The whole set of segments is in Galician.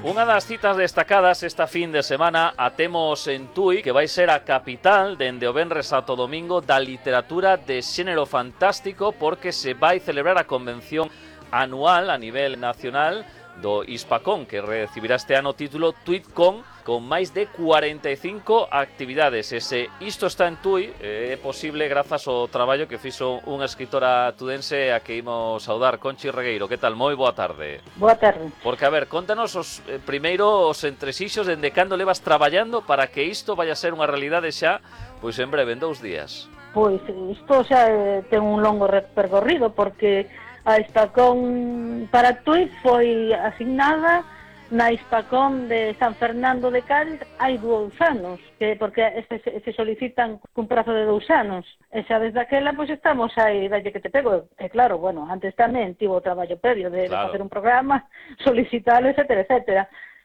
Unha das citas destacadas esta fin de semana a temos en Tui, que vai ser a capital dende o venres ata o domingo da literatura de xénero fantástico, porque se vai celebrar a convención anual a nivel nacional do Hispacón, que recibirá este ano o título TweetCon, con máis de 45 actividades. E se isto está en Tui, é posible grazas ao traballo que fixo unha escritora tudense a que imos saudar, Conchi Regueiro. Que tal? Moi boa tarde. Boa tarde. Porque, a ver, contanos primeiro os entresixos dende cando levas traballando para que isto vaya a ser unha realidade xa, pois en breve, en 2 días. Pois isto xa ten un longo percorrido, porque a Hispacón para Tui foi asignada na Hispacón de San Fernando de Cádiz hai 2 anos, porque se solicitan cun prazo de 2 anos. E xa desde aquela, pois estamos aí, dalle que te pego. E claro, bueno, antes tamén tivo o traballo previo de facer un programa, solicitarlo, etcétera, etcétera.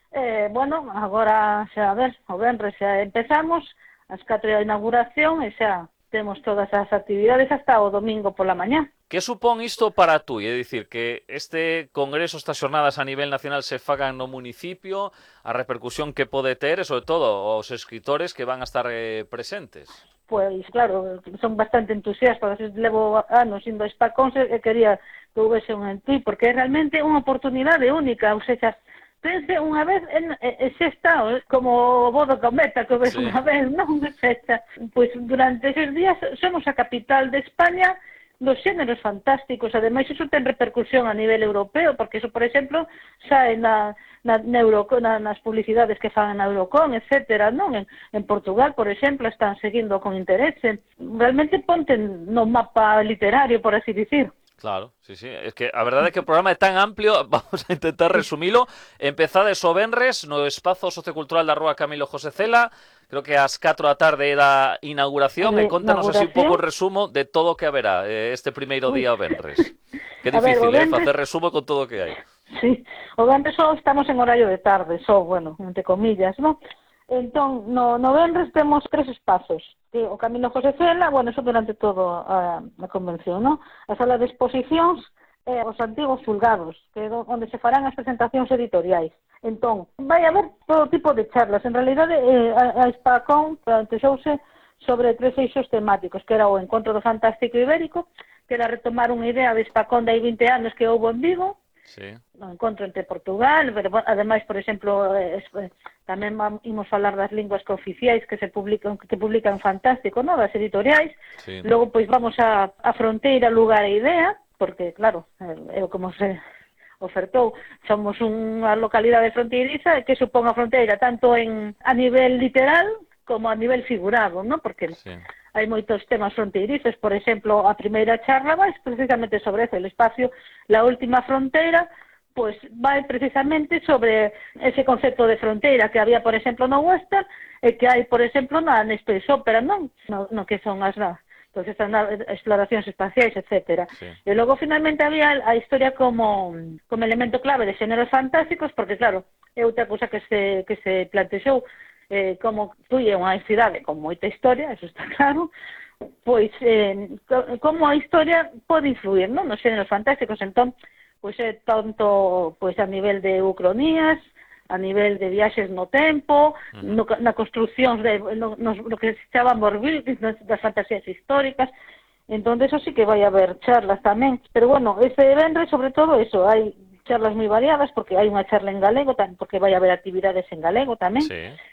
Bueno, agora xa, a ver, o venres xa empezamos, as 4 da inauguración, e xa temos todas as actividades hasta o domingo pola mañá. Que supón isto para Tui? É dicir, que este congreso, estas xornadas a nivel nacional se fagan no municipio, a repercusión que pode ter, e sobre todo os escritores que van a estar presentes. Pois claro, son bastante entusiastas, levo anos indo a Hispacón e quería que houvese un en Tui, porque é realmente unha oportunidade única, ou seja, pense unha vez e xa está, como o bo do cometa que ves unha vez, non? Pois durante esos días somos a capital de España dos xéneros fantásticos. Ademais, iso ten repercusión a nivel europeo, porque iso, por exemplo, sae nas publicidades que fan na Eurocon, etcétera, non? En Portugal, por exemplo, están seguindo con interese. Realmente ponte no mapa literario, por así dicir. Claro, sí, sí. Es que a verdade é que o programa é tan amplio, vamos a intentar resumilo. Empezades o venres no espazo sociocultural da Rúa Camilo José Cela, creo que ás 4 da tarde é da inauguración, e contanos así un pouco o resumo de todo o que haberá este primeiro día o venres. Que difícil, facer resumo con todo o que hai. Sí, o venres só estamos en horario de tarde, só, bueno, entre comillas, non? Entón, no venres temos 3 espazos. O Camilo José Cela, bueno, eso durante todo a convención, non? A sala de exposicións e os antigos xulgados, que é onde se farán as presentacións editoriais. Entón, vai haber todo tipo de charlas. En realidade, a Hispacón plantexouse sobre 3 eixos temáticos, que era o Encontro do Fantástico Ibérico, que era retomar unha idea de Hispacón de hai 20 anos que houve en Vigo, no encontro entre Portugal, pero ademais, por exemplo, tamén imos falar das linguas cooficiais que publican fantástico, non? Das editoriais. Logo, pois, vamos a fronteira, lugar e idea, porque, claro, é como se ofertou, somos unha localidade fronteiriza que supón a fronteira tanto a nivel literal como a nivel figurado, non? Porque hai moitos temas fronteirizos. Por exemplo, a primeira charla vai precisamente sobre ese, el espacio, la última fronteira, pois vai precisamente sobre ese concepto de fronteira que había, por exemplo, no western, e que hai, por exemplo, na space opera, non? No que son as exploracións espaciais, etcétera. E logo, finalmente, había a historia como elemento clave de xéneros fantásticos, porque, claro, é outra cousa que se plantexou, como Tui é unha cidade con moita historia, eso está claro, pois como a historia pode influir, non? Nos xéneros fantásticos. Entón, pois é tanto pois a nivel de ucronías, a nivel de viaxes no tempo, na construción no que se chama Morbilis, das fantasías históricas. Entón, eso sí que vai haber charlas tamén. Pero, bueno, ese venres, sobre todo, eso, hai charlas moi variadas, porque hai unha charla en galego, porque vai haber actividades en galego tamén.